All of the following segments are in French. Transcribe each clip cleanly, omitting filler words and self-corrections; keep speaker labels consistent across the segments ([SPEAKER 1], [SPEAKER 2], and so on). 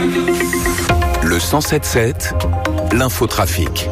[SPEAKER 1] Le 107.7, l'infotrafic.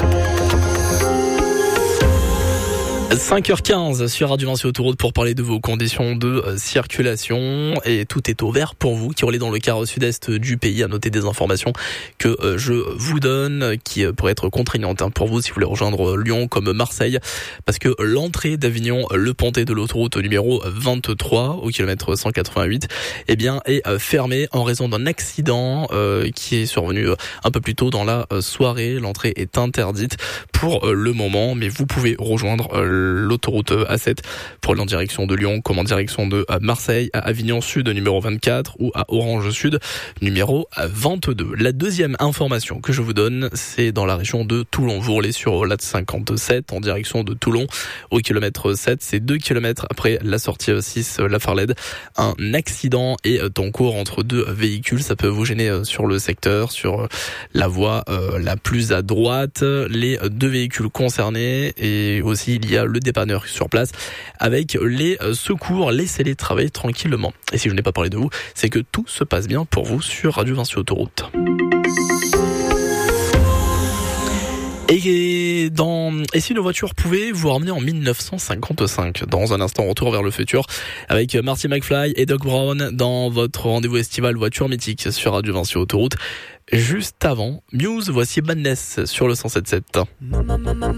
[SPEAKER 2] 5h15 sur Radio Vinci Autoroute pour parler de vos conditions de circulation, et tout est au vert pour vous qui roulez dans le quart sud-est du pays. À noter des informations que je vous donne qui pourraient être contraignantes pour vous si vous voulez rejoindre Lyon comme Marseille, parce que l'entrée d'Avignon-Le Pontet de l'autoroute numéro 23 au kilomètre 188 est fermée en raison d'un accident qui est survenu un peu plus tôt dans la soirée. L'entrée est interdite pour le moment, mais vous pouvez rejoindre l'autoroute A7 pour aller en direction de Lyon comme en direction de Marseille, à Avignon Sud numéro 24 ou à Orange Sud numéro 22. La deuxième information que je vous donne, c'est dans la région de Toulon. Vous roulez sur l'A 57 en direction de Toulon au kilomètre 7, c'est 2 km après la sortie 6 La Farlède. Un accident est en cours entre deux véhicules, ça peut vous gêner sur le secteur, sur la voie la plus à droite. Les deux véhicules concernés, et aussi il y a le dépanneur sur place avec les secours. Laissez-les travailler tranquillement. Et si je n'ai pas parlé de vous, c'est que tout se passe bien pour vous sur Radio Vinci Autoroute. Et si une voiture pouvait vous ramener en 1955? Dans un instant, retour vers le futur avec Marty McFly et Doc Brown dans votre rendez-vous estival voiture mythique sur Radio Vinci Autoroute. Juste avant, Muse, voici Madness sur le 107.7.